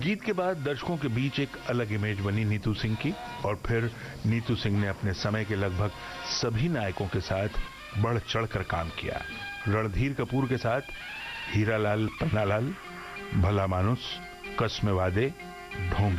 गीत के बाद दर्शकों के बीच एक अलग इमेज बनी नीतू सिंह की, और फिर नीतू सिंह ने अपने समय के लगभग सभी नायकों के साथ बढ़ चढ़कर काम किया। रणधीर कपूर के साथ हीरालाल पन्नालाल, भला मानुस, कसम वादे, ढोंग